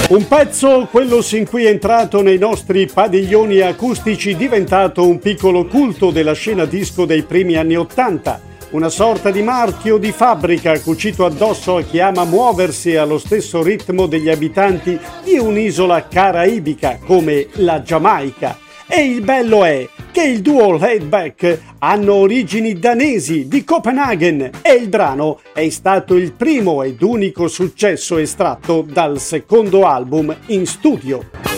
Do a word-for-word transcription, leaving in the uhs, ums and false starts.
Un pezzo, quello sin qui entrato nei nostri padiglioni acustici, diventato un piccolo culto della scena disco dei primi anni Ottanta. Una sorta di marchio di fabbrica cucito addosso a chi ama muoversi allo stesso ritmo degli abitanti di un'isola caraibica come la Giamaica. E il bello è che il duo Laidback hanno origini danesi di Copenaghen e il brano è stato il primo ed unico successo estratto dal secondo album in studio.